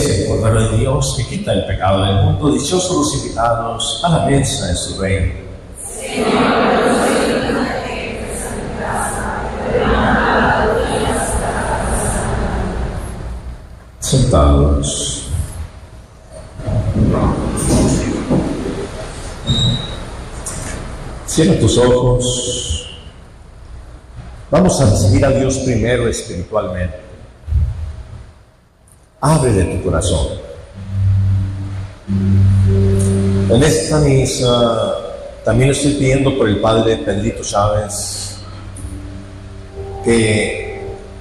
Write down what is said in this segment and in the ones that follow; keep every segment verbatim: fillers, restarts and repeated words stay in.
es el Cordero de Dios que quita el pecado del mundo. Dichosos los invitados a la mesa de su reino. Sentados. Cierra tus ojos. Vamos a recibir a Dios primero espiritualmente. Abre de tu corazón. En esta misa también estoy pidiendo por el Padre Pedrito Chávez, que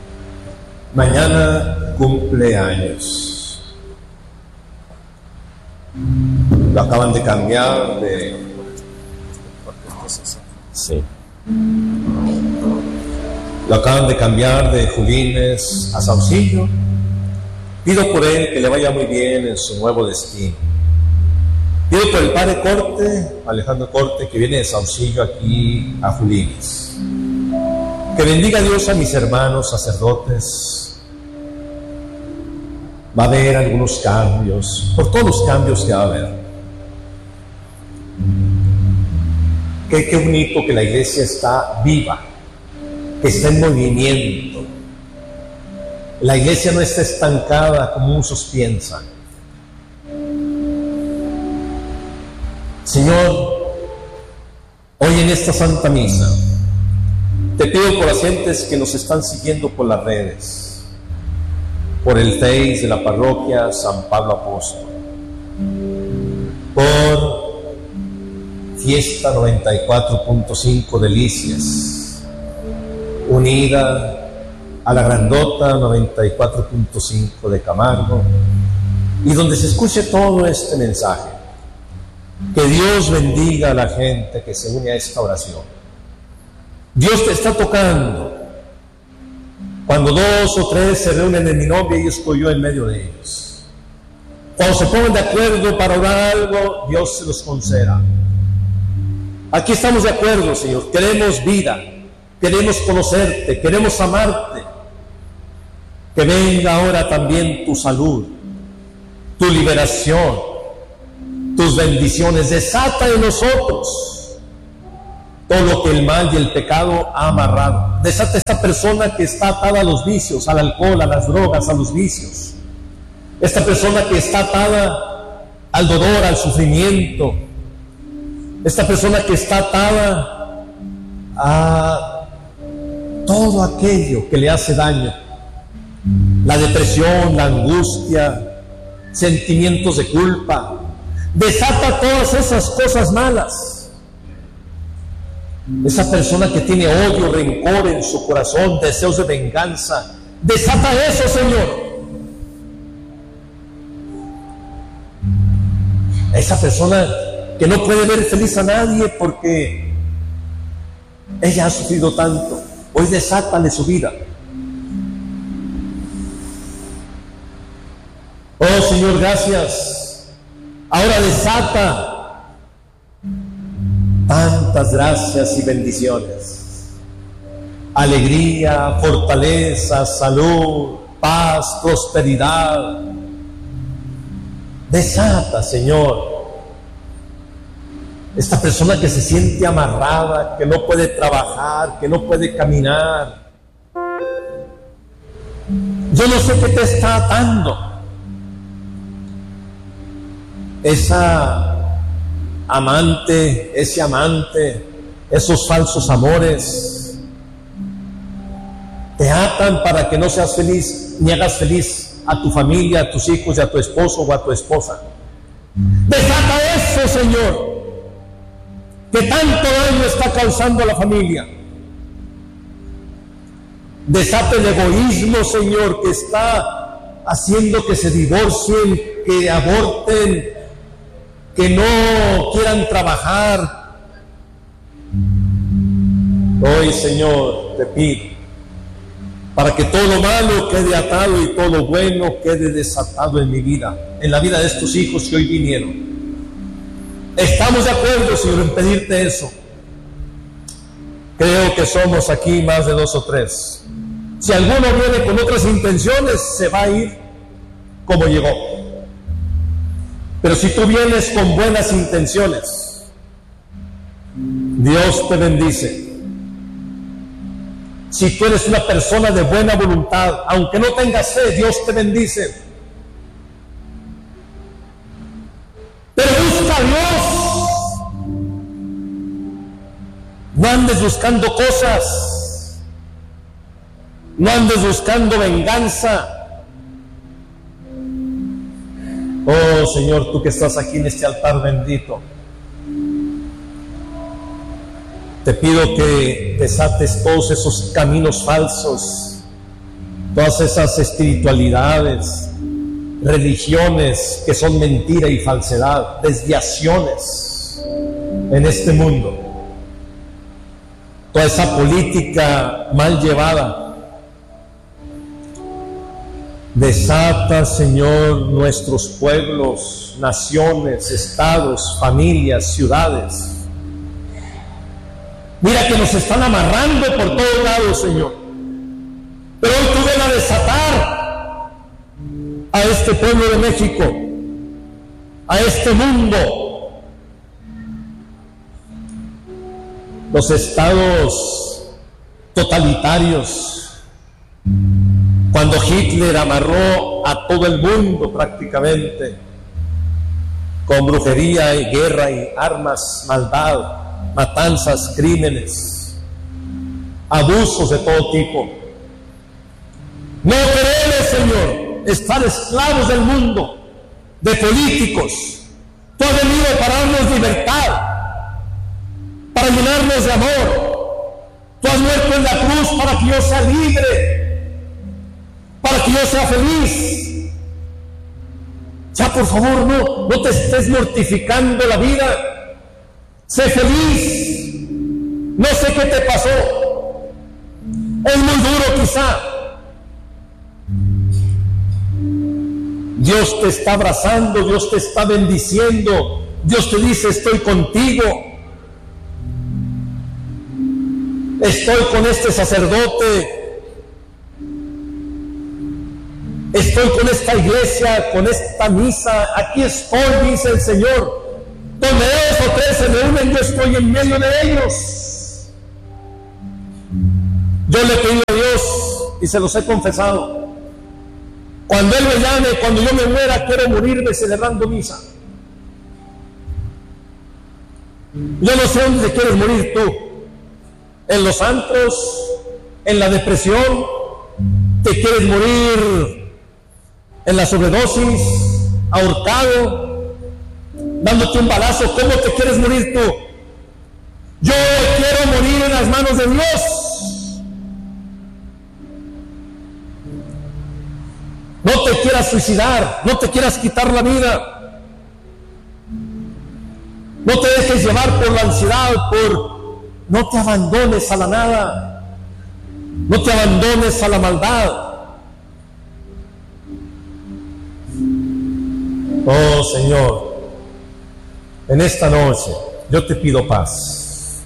mañana cumple años. Lo acaban de cambiar de... Sí. Lo acaban de cambiar de Julines a Saucillo. Pido por él que le vaya muy bien en su nuevo destino. Pido por el Padre Corte, Alejandro Corte, que viene de Saucillo aquí a Julines. Que bendiga a Dios a mis hermanos sacerdotes. Va a haber algunos cambios, por todos los cambios que va a haber. Qué, qué bonito que la iglesia está viva, que está en movimiento. La iglesia no está estancada como muchos piensan. Señor, hoy en esta Santa Misa, te pido por las gentes que nos están siguiendo por las redes, por el Face de la parroquia San Pablo Apóstol, por Fiesta noventa y cuatro punto cinco Delicias, unida a la grandota noventa y cuatro punto cinco de Camargo, y donde se escuche todo este mensaje. Que Dios bendiga a la gente que se une a esta oración. Dios te está tocando. Cuando dos o tres se reúnen en mi nombre, y estoy yo en medio de ellos. Cuando se pongan de acuerdo para orar algo, Dios se los conceda. Aquí estamos de acuerdo, Señor. Queremos vida, queremos conocerte, queremos amarte. Que venga ahora también tu salud, tu liberación, tus bendiciones. Desata en nosotros todo lo que el mal y el pecado ha amarrado. Desata a esta persona que está atada a los vicios, al alcohol, a las drogas, a los vicios. Esta persona que está atada al dolor, al sufrimiento. Esta persona que está atada a todo aquello que le hace daño. La depresión, la angustia, sentimientos de culpa. Desata todas esas cosas malas. Esa persona que tiene odio, rencor en su corazón, deseos de venganza, desata eso, Señor. Esa persona que no puede ver feliz a nadie porque ella ha sufrido tanto, hoy desátale su vida. Oh Señor, gracias. Ahora desata tantas gracias y bendiciones. Alegría, fortaleza, salud, paz, prosperidad. Desata, Señor. Esta persona que se siente amarrada, que no puede trabajar, que no puede caminar. Yo no sé qué te está atando. Esa amante, ese amante, esos falsos amores, te atan para que no seas feliz, ni hagas feliz a tu familia, a tus hijos y a tu esposo o a tu esposa. Desata eso, Señor, que tanto daño está causando a la familia. Desata el egoísmo, Señor, que está haciendo que se divorcien, que aborten, que no quieran trabajar. Hoy, Señor, te pido para que todo lo malo quede atado y todo lo bueno quede desatado en mi vida, en la vida de estos hijos que hoy vinieron. Estamos de acuerdo, Señor, en pedirte eso. Creo que somos aquí más de dos o tres. Si alguno viene con otras intenciones, se va a ir como llegó. Pero si tú vienes con buenas intenciones, Dios te bendice. Si tú eres una persona de buena voluntad, aunque no tengas fe, Dios te bendice. Pero busca a Dios. No andes buscando cosas. No andes buscando venganza. Oh Señor, tú que estás aquí en este altar bendito, te pido que desates todos esos caminos falsos, todas esas espiritualidades, religiones que son mentira y falsedad, desviaciones en este mundo, toda esa política mal llevada. Desata, Señor, nuestros pueblos, naciones, estados, familias, ciudades. Mira que nos están amarrando por todos lados, Señor. Pero hoy tú ven a desatar a este pueblo de México, a este mundo. Los estados totalitarios, cuando Hitler amarró a todo el mundo prácticamente con brujería y guerra y armas, maldad, matanzas, crímenes, abusos de todo tipo. No queremos, Señor, estar esclavos del mundo, de políticos. Tú has venido para darnos libertad, para llenarnos de amor. Tú has muerto en la cruz para que yo sea libre, para que yo sea feliz. Ya, por favor, no, no te estés mortificando la vida. Sé feliz. No sé qué te pasó. Es muy duro quizá. Dios te está abrazando, Dios te está bendiciendo. Dios te dice: estoy contigo. Estoy con este sacerdote. Estoy con esta iglesia, con esta misa. Aquí estoy, dice el Señor. Donde dos o tres se reúnen, yo estoy en medio de ellos. Yo le pedí a Dios y se los he confesado. Cuando Él me llame, cuando yo me muera, quiero morirme celebrando misa. Yo no sé dónde te quieres morir tú. En los antros, en la depresión, te quieres morir en la sobredosis, ahorcado, dándote un balazo. ¿Cómo te quieres morir tú? Yo quiero morir en las manos de Dios. No te quieras suicidar, no te quieras quitar la vida. No te dejes llevar por la ansiedad, por... No te abandones a la nada. No te abandones a la maldad. Oh Señor, en esta noche yo te pido paz,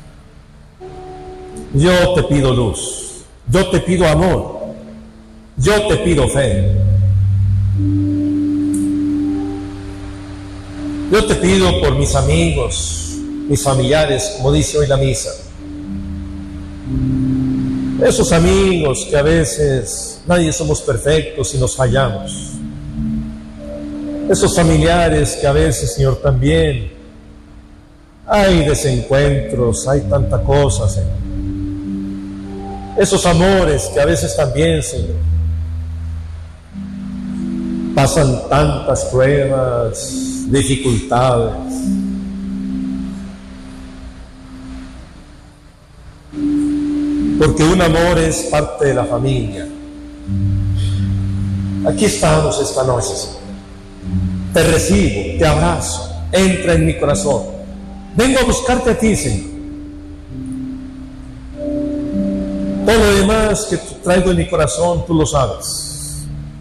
yo te pido luz, yo te pido amor, yo te pido fe. Yo te pido por mis amigos, mis familiares, como dice hoy la misa. Esos amigos que a veces nadie somos perfectos y nos fallamos. Esos familiares que a veces, Señor, también hay desencuentros, hay tanta cosa, Señor. Esos amores que a veces también, Señor, pasan tantas pruebas, dificultades. Porque un amor es parte de la familia. Aquí estamos esta noche, Señor. Te recibo, te abrazo, entra en mi corazón. Vengo a buscarte a ti, Señor. Todo lo demás que traigo en mi corazón, tú lo sabes.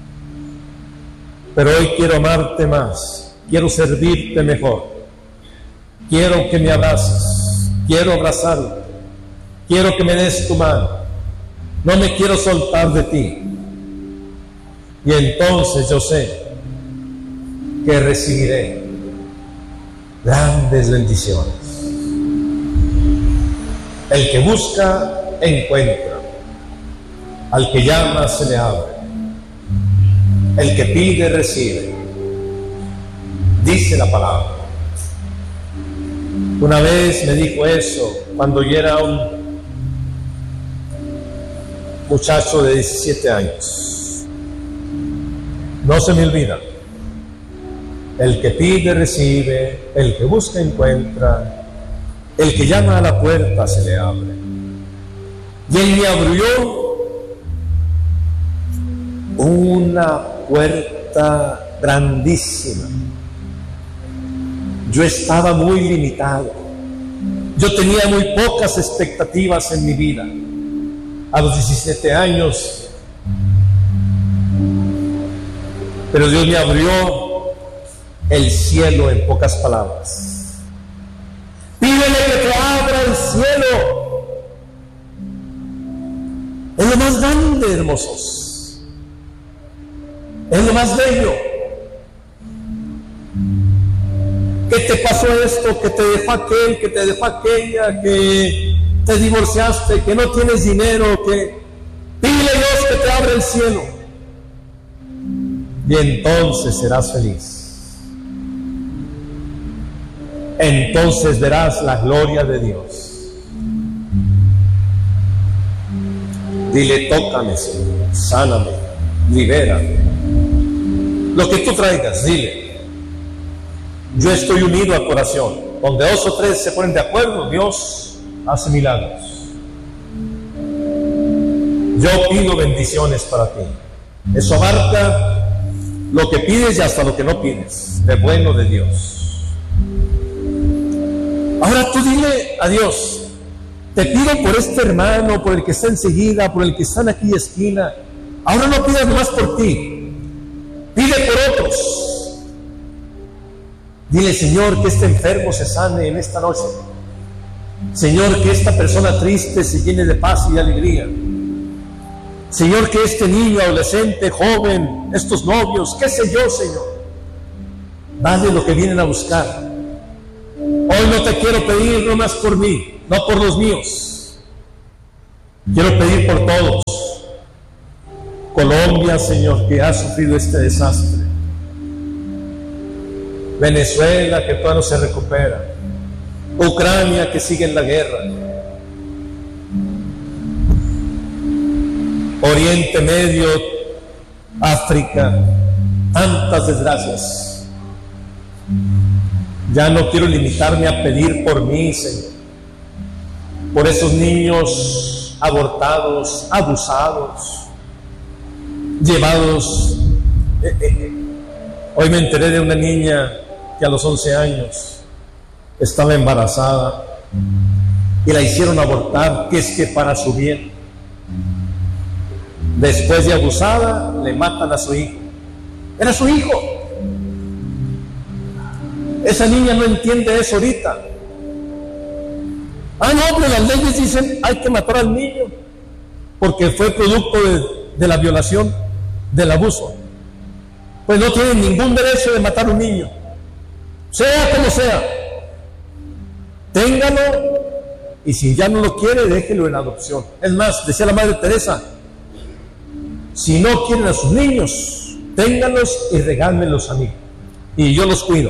Pero hoy quiero amarte más, quiero servirte mejor. Quiero que me abraces, quiero abrazarte, quiero que me des tu mano. No me quiero soltar de ti. Y entonces yo sé que recibiré grandes bendiciones. El que busca, encuentra. Al que llama, se le abre. El que pide, recibe. Dice la palabra. Una vez me dijo eso cuando yo era un muchacho de diecisiete años. No se me olvida. El que pide, recibe. El que busca, encuentra. El que llama a la puerta, se le abre. Y él me abrió una puerta grandísima. Yo estaba muy limitado. Yo tenía muy pocas expectativas en mi vida. A los diecisiete años. Pero Dios me abrió el cielo, en pocas palabras. Pídele que te abra el cielo. Es lo más grande, hermosos. Es lo más bello. ¿Qué te pasó esto? ¿Que te dejó aquel? ¿Que te dejó aquella? ¿Que te divorciaste? ¿Que no tienes dinero? ¿Que pídele a Dios que te abra el cielo? Y entonces serás feliz. Entonces verás la gloria de Dios. Dile, tócame, Señor, sáname, libérame. Lo que tú traigas, dile. Yo estoy unido a corazón. Donde dos o tres se ponen de acuerdo, Dios hace milagros. Yo pido bendiciones para ti. Eso abarca lo que pides y hasta lo que no pides, de bueno de Dios. Ahora tú dile a Dios, te pido por este hermano, por el que está enseguida, por el que está en aquella esquina. Ahora no pidas más por ti, pide por otros. Dile, Señor, que este enfermo se sane en esta noche. Señor, que esta persona triste se llene de paz y de alegría. Señor, que este niño, adolescente, joven, estos novios, qué sé yo, Señor, dale lo que vienen a buscar. Hoy no te quiero pedir no más por mí, no por los míos. Quiero pedir por todos. Colombia, Señor, que ha sufrido este desastre. Venezuela, que todavía no se recupera. Ucrania, que sigue en la guerra. Oriente Medio, África, tantas desgracias. Ya no quiero limitarme a pedir por mí, Señor, por esos niños abortados, abusados, llevados. Eh, eh, hoy me enteré de una niña que a los once años estaba embarazada y la hicieron abortar, que es que para su bien. Después de abusada, le matan a su hijo. Era su hijo. Esa niña no entiende eso ahorita. Ah, no, pero las leyes dicen hay que matar al niño porque fue producto de, de la violación, del abuso. Pues no tiene ningún derecho de matar a un niño, sea como sea. Téngalo, y si ya no lo quiere, déjelo en adopción. Es más, decía la Madre Teresa, si no quieren a sus niños, ténganlos y regálenlos a mí, y yo los cuido.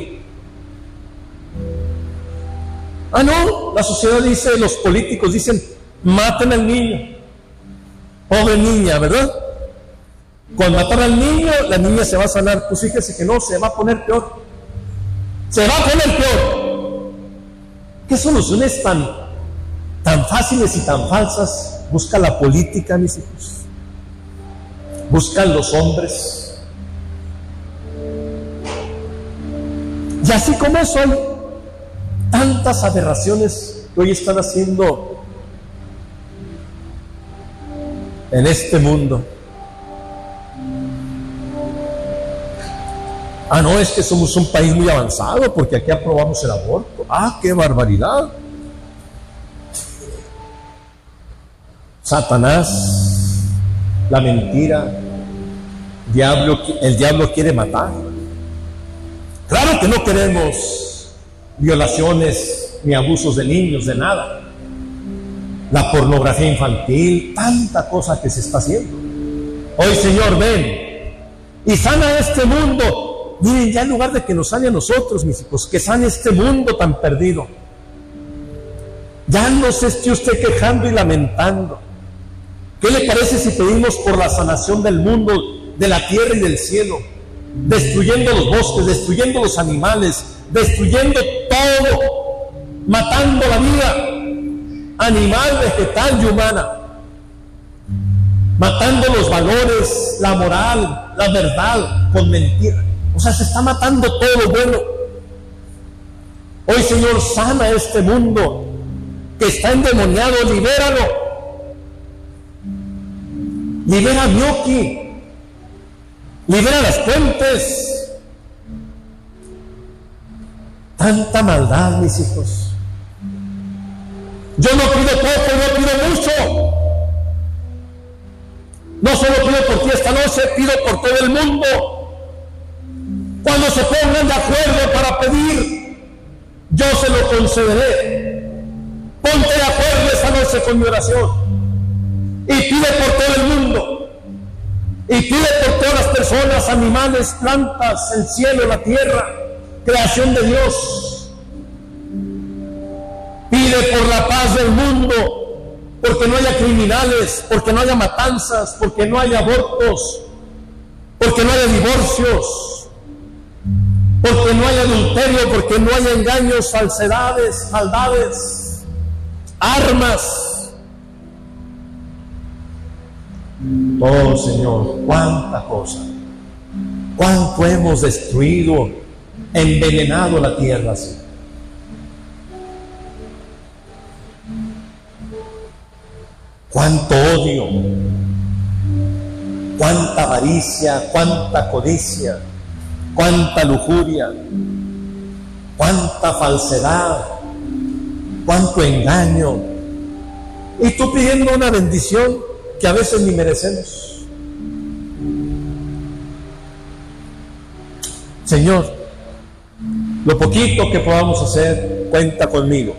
Ah, no, la sociedad dice, los políticos dicen, maten al niño. Pobre niña, ¿verdad? Con matar al niño, la niña se va a sanar. Pues fíjese que no, se va a poner peor. Se va a poner peor. ¿Qué soluciones tan, tan fáciles y tan falsas busca la política, mis hijos? Buscan los hombres. Y así como eso hay tantas aberraciones que hoy están haciendo en este mundo. Ah, no, es que somos un país muy avanzado porque aquí aprobamos el aborto. Ah, qué barbaridad. Satanás, la mentira, diablo, el diablo quiere matar. Claro que no queremos violaciones ni abusos de niños, de nada. La pornografía infantil, tanta cosa que se está haciendo. Hoy, Señor, ven y sana este mundo. Miren, ya en lugar de que nos sane a nosotros, mis hijos, que sane este mundo tan perdido. Ya no se esté usted quejando y lamentando. ¿Qué le parece si pedimos por la sanación del mundo, de la tierra y del cielo? Destruyendo los bosques, destruyendo los animales, destruyendo todo, matando la vida animal, vegetal y humana, matando los valores, la moral, la verdad, con mentira. O sea, se está matando todo lo bueno. Hoy, Señor, sana este mundo que está endemoniado, libéralo. Libera a Mioki, libera las fuentes. Tanta maldad, mis hijos. Yo no pido poco, no pido mucho. No solo pido por ti esta noche, pido por todo el mundo. Cuando se pongan de acuerdo para pedir, yo se lo concederé. Ponte de acuerdo esta noche con mi oración. Y pide por todo el mundo. Y pide por todas las personas, animales, plantas, el cielo, la tierra, creación de Dios. Pide por la paz del mundo, porque no haya criminales, porque no haya matanzas, porque no haya abortos, porque no haya divorcios, porque no haya adulterio, porque no haya engaños, falsedades, maldades, armas. Oh, Señor, cuánta cosa, cuánto hemos destruido, envenenado la tierra, Señor. Cuánto odio, cuánta avaricia, cuánta codicia, cuánta lujuria, cuánta falsedad, cuánto engaño. Y tú pidiendo una bendición que a veces ni merecemos. Señor, lo poquito que podamos hacer, cuenta conmigo.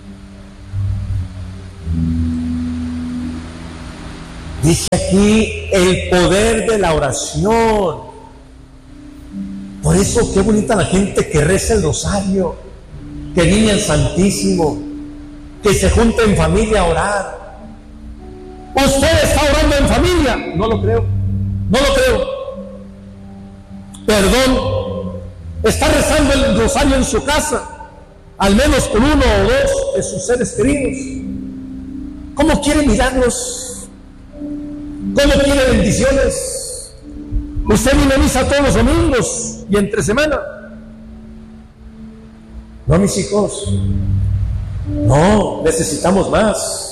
Dice aquí el poder de la oración. Por eso qué bonita la gente que reza el rosario, que niña el Santísimo, que se junta en familia a orar. ¿Usted está orando en familia? No lo creo, no lo creo. Perdón, está rezando el rosario en su casa, al menos con uno o dos de sus seres queridos. ¿Cómo quiere milagros? ¿Cómo quiere bendiciones? Usted viene a misa todos los domingos y entre semana. No, mis hijos, no, necesitamos más.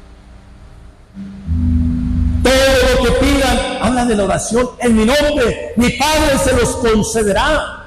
Todo lo que pidan, habla de la oración en mi nombre, mi Padre se los concederá.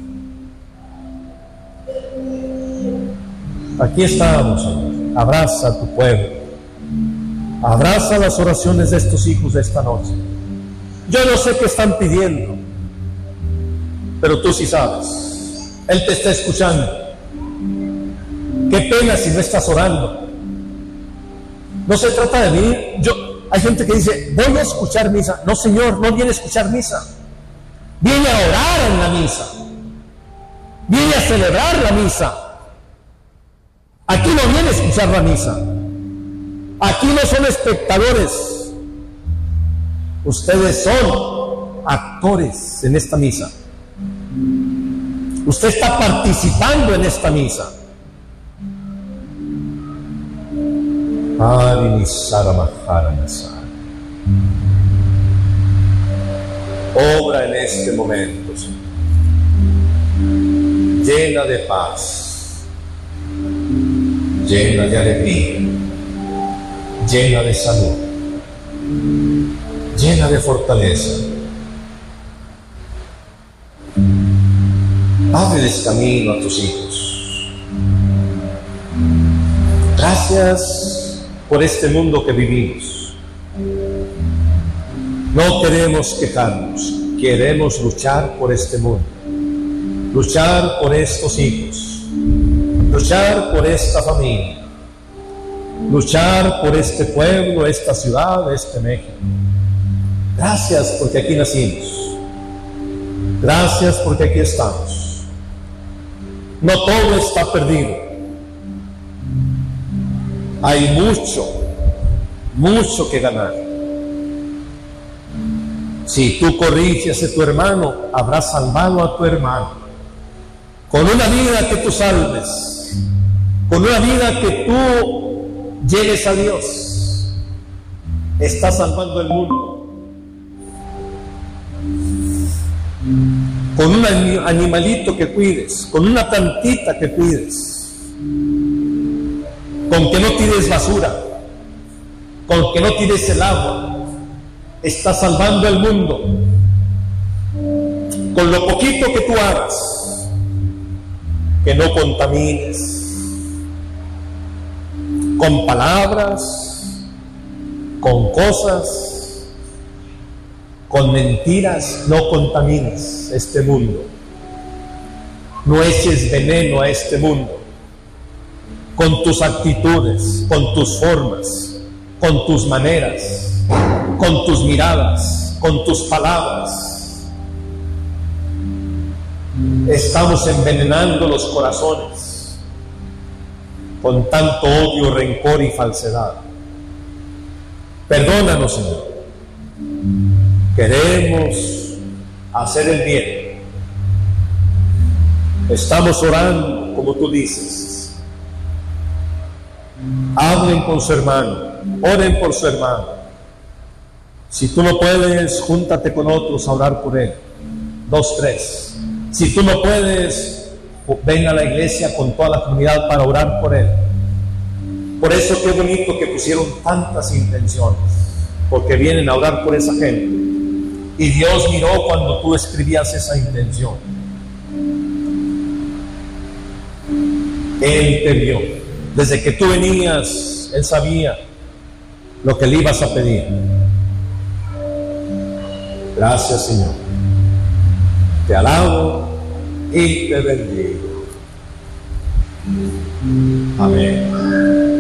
Aquí estamos, Señor. Abraza a tu pueblo, abraza las oraciones de estos hijos de esta noche. Yo no sé qué están pidiendo, pero tú sí sabes. Él te está escuchando. Qué pena si no estás orando. No se trata de mí. Yo Hay gente que dice, voy a escuchar misa. No, Señor, no viene a escuchar misa. Viene a orar en la misa. Viene a celebrar la misa. Aquí no viene a escuchar la misa. Aquí no son espectadores. Ustedes son actores en esta misa. Usted está participando en esta misa. Obra en este momento, Señor. Llena de paz, llena de alegría, llena de salud, llena de fortaleza. Ábreles camino a tus hijos. Gracias por este mundo que vivimos. No queremos quejarnos, queremos luchar por este mundo, luchar por estos hijos, luchar por esta familia, luchar por este pueblo, esta ciudad, este México. Gracias porque aquí nacimos. Gracias porque aquí estamos. No todo está perdido. Hay mucho, mucho que ganar. Si tú corriges a tu hermano, habrás salvado a tu hermano. Con una vida que tú salves, con una vida que tú llegues a Dios, estás salvando el mundo. Con un animalito que cuides, con una plantita que cuides, con que no tires basura, con que no tires el agua, estás salvando el mundo. Con lo poquito que tú hagas, que no contamines, con palabras, con cosas, con mentiras, no contamines este mundo. No eches veneno a este mundo. Con tus actitudes, con tus formas, con tus maneras, con tus miradas, con tus palabras. Estamos envenenando los corazones con tanto odio, rencor y falsedad. Perdónanos, Señor. Queremos hacer el bien. Estamos orando, como tú dices. Hablen con su hermano, oren por su hermano. Si tú no puedes, júntate con otros a orar por él. Dos, tres. Si tú no puedes, ven a la iglesia con toda la comunidad para orar por él. Por eso qué bonito que pusieron tantas intenciones, porque vienen a orar por esa gente. Y Dios miró cuando tú escribías esa intención. Él te vio. Desde que tú venías, Él sabía lo que le ibas a pedir. Gracias, Señor. Te alabo y te bendigo. Amén.